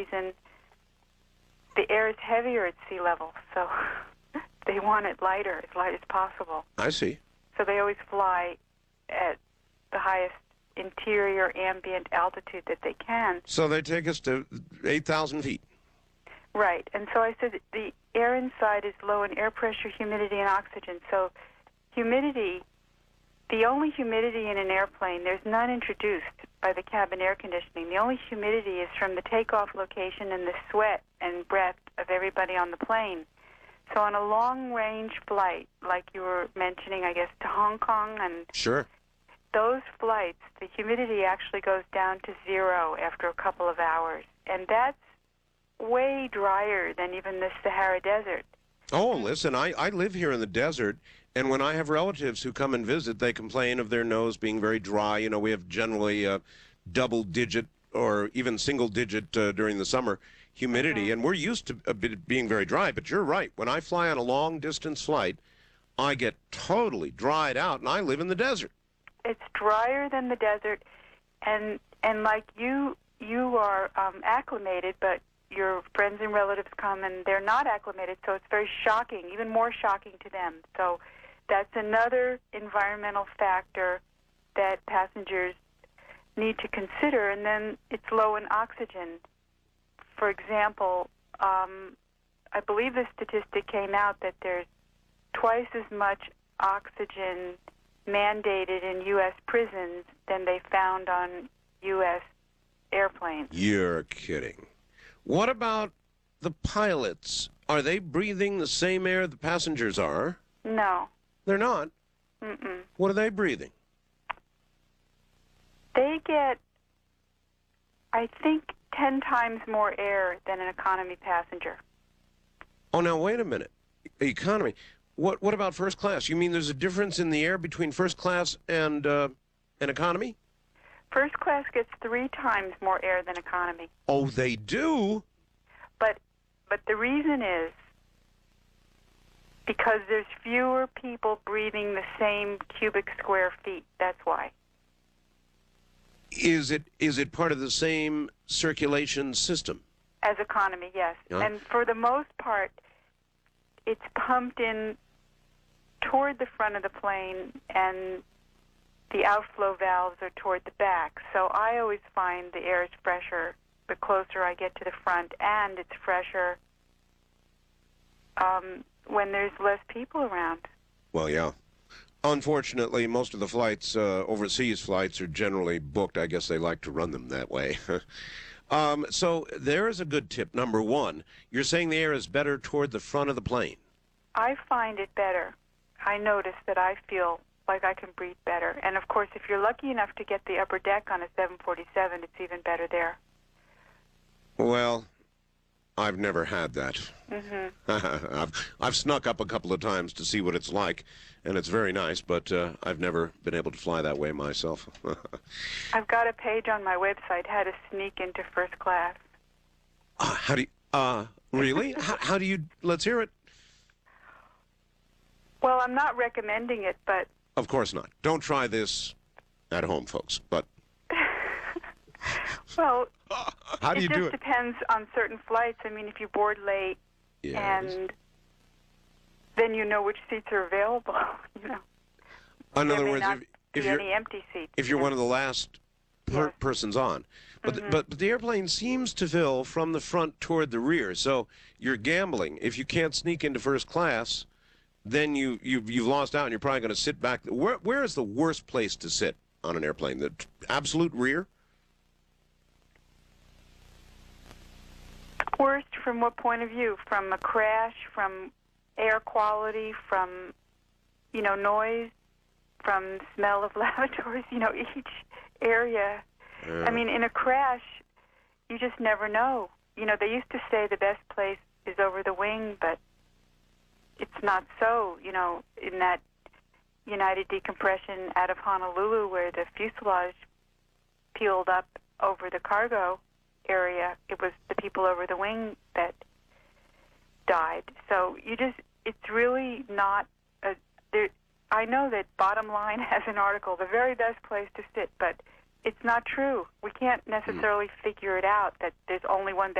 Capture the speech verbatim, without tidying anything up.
reason, the air is heavier at sea level, so they want it lighter, as light as possible. I see. So they always fly at the highest interior ambient altitude that they can. So they take us to eight thousand feet. Right. And so I said the air inside is low in air pressure, humidity, and oxygen. So humidity, the only humidity in an airplane, there's none introduced by the cabin air conditioning. The only humidity is from the takeoff location and the sweat and breath of everybody on the plane. So on a long-range flight, like you were mentioning, I guess, to Hong Kong, and Sure. those flights, the humidity actually goes down to zero after a couple of hours. And that's way drier than even the Sahara Desert. Oh, listen, I, I live here in the desert, and when I have relatives who come and visit, they complain of their nose being very dry. You know, we have generally uh, double-digit or even single-digit uh, during the summer humidity, Mm-hmm. and we're used to a bit being very dry. But you're right. When I fly on a long-distance flight, I get totally dried out, and I live in the desert. It's drier than the desert, and and like you, you are um, acclimated, but your friends and relatives come and they're not acclimated, so it's very shocking, even more shocking to them. So that's another environmental factor that passengers need to consider. And then it's low in oxygen. For example, um, I believe the statistic came out that there's twice as much oxygen mandated in U S prisons than they found on U S airplanes. You're kidding. What about the pilots? Are they breathing the same air the passengers are? No. They're not. Mm-mm. What are they breathing? They get, I think, ten times more air than an economy passenger. Oh, now, wait a minute. Economy. What What about first class? You mean there's a difference in the air between first class and uh, and economy? First class gets three times more air than economy. Oh, they do? But but the reason is because there's fewer people breathing the same cubic square feet. That's why. Is it is it part of the same circulation system? As economy, yes. Yeah. And for the most part, it's pumped in toward the front of the plane, and the outflow valves are toward the back. So I always find the air is fresher the closer I get to the front, and it's fresher um, when there's less people around. Well, yeah. Unfortunately, most of the flights, uh, overseas flights, are generally booked. I guess they like to run them that way. um, so there is a good tip. Number one, you're saying the air is better toward the front of the plane. I find it better. I notice that I feel like I can breathe better. And, of course, if you're lucky enough to get the upper deck on a seven forty-seven, it's even better there. Well, I've never had that. Mm-hmm. I've, I've snuck up a couple of times to see what it's like, and it's very nice, but uh, I've never been able to fly that way myself. I've got a page on my website, how to sneak into first class. Uh, how do you, uh, really? how, how do you, let's hear it. Well, I'm not recommending it, but... Of course not. Don't try this at home, folks, but... Well, how do it you just do it? depends on certain flights. I mean, if you board late, Yes. and then you know which seats are available, you know. In there other may words, not if, be if you're any empty seats. if you're you know. one of the last per Yes. persons on, but, Mhm. the, but but the airplane seems to fill from the front toward the rear, so you're gambling. If you can't sneak into first class, then you you've, you've lost out, and you're probably going to sit back. Where where is the worst place to sit on an airplane? The t- absolute rear? Worst from what point of view? From a crash, from air quality, from, you know, noise, from smell of lavatories, you know, each area. Yeah. I mean, in a crash, you just never know. You know, they used to say the best place is over the wing, but it's not so. You know, in that United decompression out of Honolulu where the fuselage peeled up over the cargo area, it was the people over the wing that died. So you just, it's really not a, there, I know that Bottom Line has an article, the very best place to sit, but it's not true. We can't necessarily figure it out that there's only one